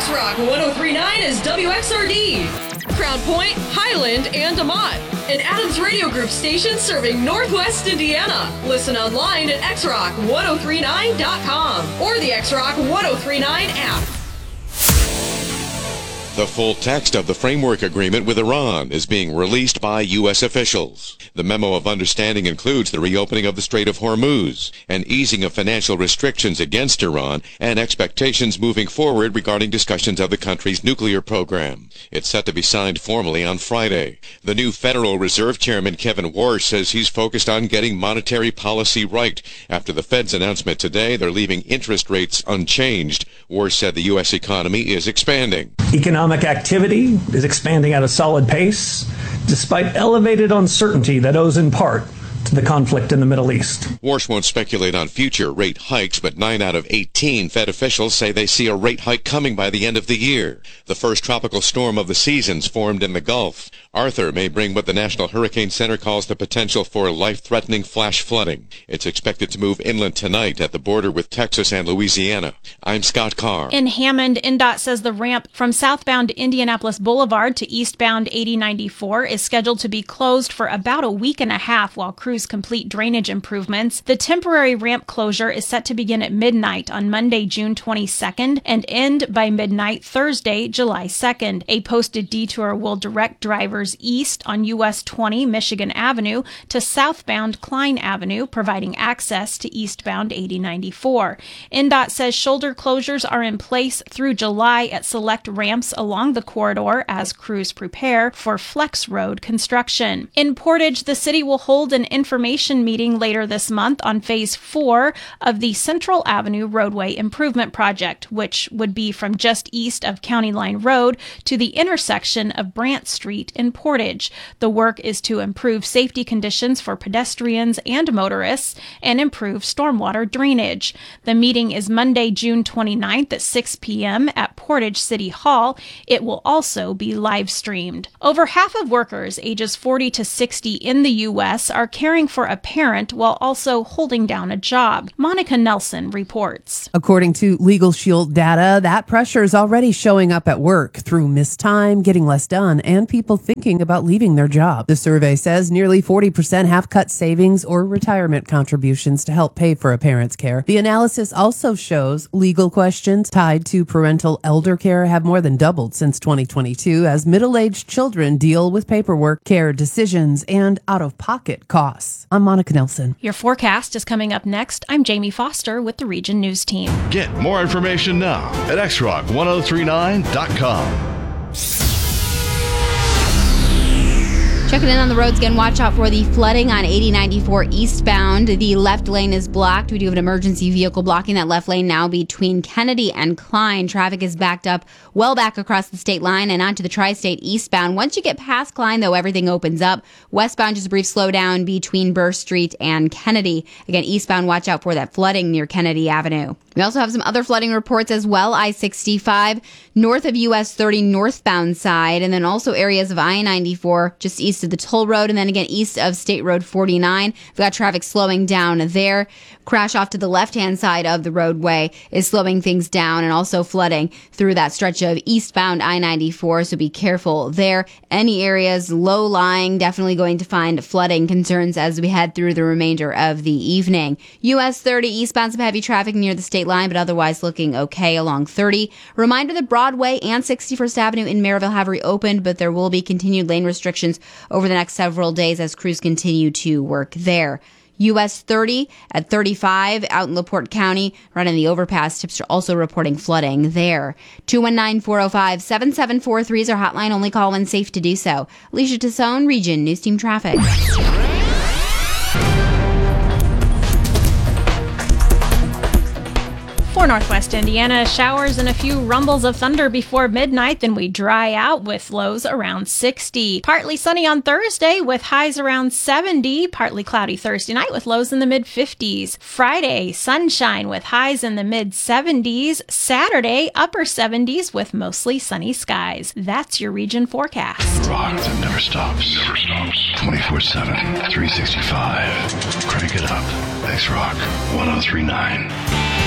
X-Rock 103.9 is WXRD. Crown Point, Highland, and DeMont. An Adams Radio Group station serving Northwest Indiana. Listen online at xrock1039.com or the X-Rock 1039 app. The full text of the framework agreement with Iran is being released by U.S. officials. The memo of understanding includes the reopening of the Strait of Hormuz, an easing of financial restrictions against Iran, and expectations moving forward regarding discussions of the country's nuclear program. It's set to be signed formally on Friday. The new Federal Reserve Chairman Kevin Warsh says he's focused on getting monetary policy right. After the Fed's announcement today, they're leaving interest rates unchanged. Warsh said the U.S. economy is expanding. Economic activity is expanding at a solid pace, despite elevated uncertainty that owes in part to the conflict in the Middle East. Warsh won't speculate on future rate hikes, but 9 out of 18 Fed officials say they see a rate hike coming by the end of the year. The first tropical storm of the season's formed in the Gulf. Arthur may bring what the National Hurricane Center calls the potential for life-threatening flash flooding. It's expected to move inland tonight at the border with Texas and Louisiana. I'm Scott Carr. In Hammond, INDOT says the ramp from southbound Indianapolis Boulevard to eastbound 8094 is scheduled to be closed for about a week and a half while crews complete drainage improvements. The temporary ramp closure is set to begin at midnight on Monday, June 22nd and end by midnight Thursday, July 2nd. A posted detour will direct drivers east on US 20 Michigan Avenue to southbound Klein Avenue, providing access to eastbound 8094. INDOT says shoulder closures are in place through July at select ramps along the corridor as crews prepare for Flex Road construction. In Portage, the city will hold an information meeting later this month on Phase 4 of the Central Avenue Roadway Improvement Project, which would be from just east of County Line Road to the intersection of Brant Street in Portage. The work is to improve safety conditions for pedestrians and motorists and improve stormwater drainage. The meeting is Monday, June 29th at 6 p.m. at Portage City Hall. It will also be live streamed. Over half of workers ages 40 to 60 in the U.S. are caring for a parent while also holding down a job. Monica Nelson reports. According to Legal Shield data, that pressure is already showing up at work through missed time, getting less done, and people thinking about leaving their job. The survey says nearly 40% have cut savings or retirement contributions to help pay for a parent's care. The analysis also shows legal questions tied to parental elder care have more than doubled since 2022 as middle-aged children deal with paperwork, care decisions, and out-of-pocket costs. I'm Monica Nelson. Your forecast is coming up next. I'm Jamie Foster with the Region News Team. Get more information now at xrock1039.com. Checking in on the roads again. Watch out for the flooding on 8094 eastbound. The left lane is blocked. We do have an emergency vehicle blocking that left lane now between Kennedy and Klein. Traffic is backed up well back across the state line and onto the tri-state eastbound. Once you get past Klein, though, everything opens up. Westbound, just a brief slowdown between Burr Street and Kennedy. Again, eastbound, watch out for that flooding near Kennedy Avenue. We also have some other flooding reports as well. I-65 north of US 30 northbound side, and then also areas of I-94 just east of the toll road, and then again east of State Road 49. We've got traffic slowing down there. Crash off to the left-hand side of the roadway is slowing things down and also flooding through that stretch of eastbound I-94, so be careful there. Any areas low-lying, definitely going to find flooding concerns as we head through the remainder of the evening. US 30 eastbound, some heavy traffic near the state line, but otherwise looking okay along 30. Reminder that Broadway and 61st Avenue in Maryville have reopened, but there will be continued lane restrictions over the next several days as crews continue to work there. US 30 at 35 out in LaPorte County, running the overpass. Tips are also reporting flooding there. 219-405-7743 is our hotline. Only call when safe to do so. Alicia Tassone, Region News Team Traffic. For Northwest Indiana, showers and a few rumbles of thunder before midnight, then we dry out with lows around 60. Partly sunny on Thursday with highs around 70. Partly cloudy Thursday night with lows in the mid-50s. Friday, sunshine with highs in the mid-70s. Saturday, upper 70s with mostly sunny skies. That's your region forecast. Rock that never stops. 24/7, 365. Crank it up. X-Rock 1039.